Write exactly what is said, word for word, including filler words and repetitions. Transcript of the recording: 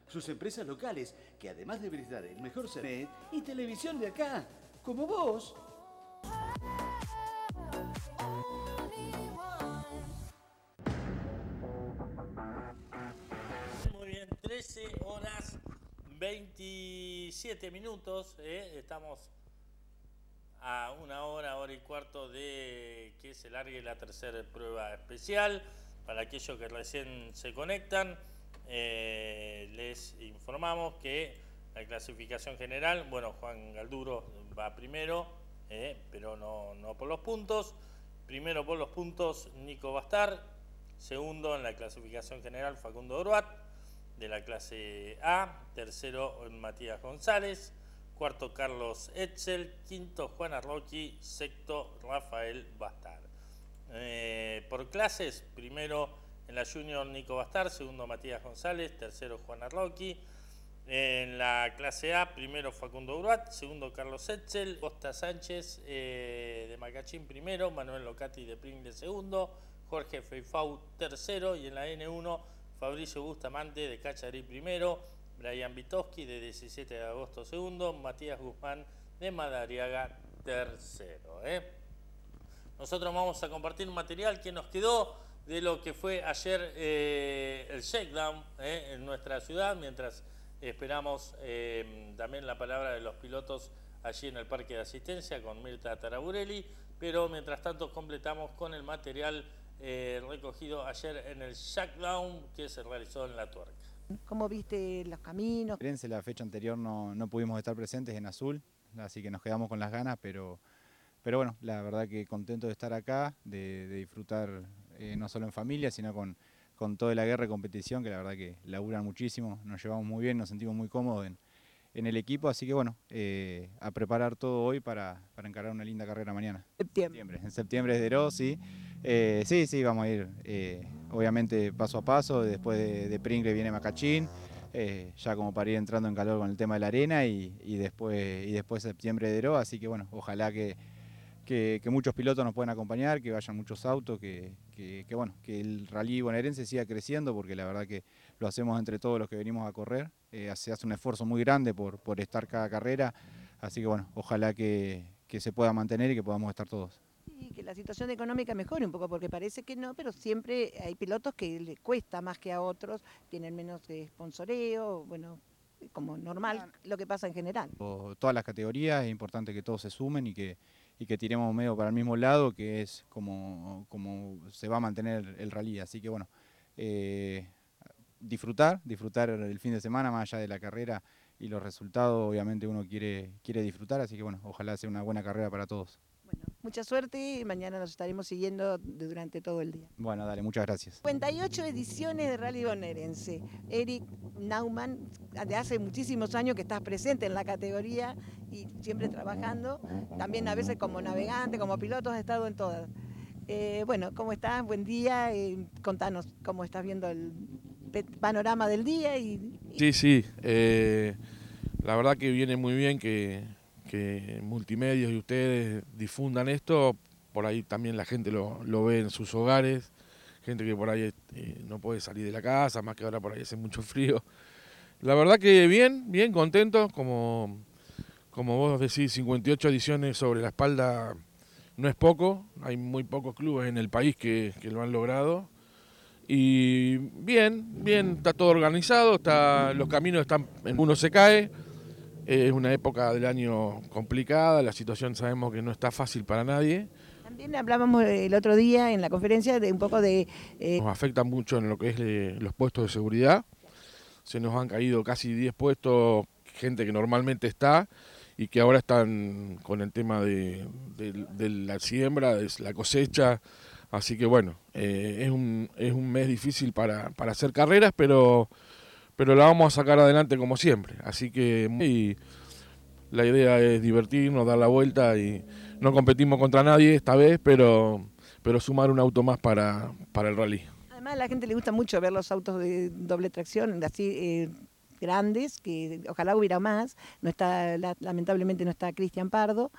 sus empresas locales, que además de brindar el mejor servicio y televisión de acá, como vos. Muy bien, trece horas veintisiete minutos, ¿eh? Estamos a una hora, hora y cuarto de que se largue la tercera prueba especial. Para aquellos que recién se conectan, eh, les informamos que la clasificación general, bueno, Juan Galduro va primero, eh, pero no, no por los puntos. Primero por los puntos Nico Bastar, segundo en la clasificación general Facundo Oruat, de la clase A, tercero Matías González, cuarto Carlos Etzel, quinto Juan Arloqui, sexto Rafael Bastar. Eh, por clases, primero en la Junior Nico Bastar, segundo Matías González, tercero Juan Arloqui. En la clase A, primero Facundo Uruat, segundo Carlos Etzel, Costa Sánchez eh, de Macachín primero, Manuel Locati de Pringle segundo, Jorge Feifau tercero, y en la N uno Fabricio Bustamante de Cacharí primero, Brian Vitowski de diecisiete de agosto segundo, Matías Guzmán de Madariaga tercero. ¿eh? Nosotros vamos a compartir un material que nos quedó de lo que fue ayer eh, el shakedown ¿eh? en nuestra ciudad, mientras esperamos eh, también la palabra de los pilotos allí en el parque de asistencia con Mirta Taraburelli, pero mientras tanto completamos con el material eh, recogido ayer en el shakedown que se realizó en La Tuerca. ¿Cómo viste los caminos? La fecha anterior no, no pudimos estar presentes en Azul, así que nos quedamos con las ganas, pero, pero bueno, la verdad que contento de estar acá, de, de disfrutar eh, no solo en familia, sino con, con toda la guerra de competición, que la verdad que laburan muchísimo, nos llevamos muy bien, nos sentimos muy cómodos en, en el equipo, así que bueno, eh, a preparar todo hoy para, para encarar una linda carrera mañana. Septiembre. En septiembre es Deró, sí. Eh, sí, sí, vamos a ir eh, obviamente paso a paso, después de, de Pringle viene Macachín, eh, ya como para ir entrando en calor con el tema de la arena y, y después y después septiembre Deró, así que bueno, ojalá que, que, que muchos pilotos nos puedan acompañar, que vayan muchos autos, que, que, que bueno, que el rally bonaerense siga creciendo, porque la verdad que lo hacemos entre todos los que venimos a correr, eh, se hace un esfuerzo muy grande por, por estar cada carrera, así que bueno, ojalá que, que se pueda mantener y que podamos estar todos. Y que la situación económica mejore un poco, porque parece que no, pero siempre hay pilotos que les cuesta más que a otros, tienen menos eh, sponsoreo, bueno, como normal, lo que pasa en general. Todas las categorías, es importante que todos se sumen y que, y que tiremos medio para el mismo lado, que es como, como se va a mantener el rally, así que bueno, eh, disfrutar, disfrutar el fin de semana más allá de la carrera y los resultados, obviamente uno quiere, quiere disfrutar, así que bueno, ojalá sea una buena carrera para todos. Bueno, mucha suerte y mañana nos estaremos siguiendo durante todo el día. Bueno, dale, muchas gracias. cincuenta y ocho ediciones de Rally Bonaerense. Eric Naumann, de hace muchísimos años que estás presente en la categoría y siempre trabajando, también a veces como navegante, como piloto, has estado en todas. Eh, bueno, ¿cómo estás? Buen día, eh, contanos cómo estás viendo el panorama del día. Y, y... Sí, sí, eh, la verdad que viene muy bien que, que multimedios y ustedes difundan esto, por ahí también la gente lo, lo ve en sus hogares, gente que por ahí eh, no puede salir de la casa, más que ahora por ahí hace mucho frío. La verdad que bien, bien contentos, como, como vos decís, cincuenta y ocho ediciones sobre la espalda no es poco, hay muy pocos clubes en el país que, que lo han logrado. Y bien, bien, está todo organizado, está, los caminos están, uno se cae, es una época del año complicada, la situación sabemos que no está fácil para nadie. También hablábamos el otro día en la conferencia de un poco de... Eh... Nos afecta mucho en lo que es eh, los puestos de seguridad, se nos han caído casi diez puestos, gente que normalmente está y que ahora están con el tema de, de, de la siembra, de la cosecha. Así que bueno, eh, es, un, es un mes difícil para, para hacer carreras, pero, pero la vamos a sacar adelante como siempre. Así que y la idea es divertirnos, dar la vuelta y no competimos contra nadie esta vez, pero, pero sumar un auto más para, para el rally. Además a la gente le gusta mucho ver los autos de doble tracción, así eh, grandes, que ojalá hubiera más. No está, lamentablemente no está Cristian Pardo.